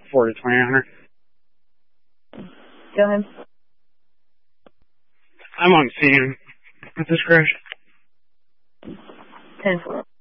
4 to 20 on her. Go ahead. I'm on scene with this crash. 10-4.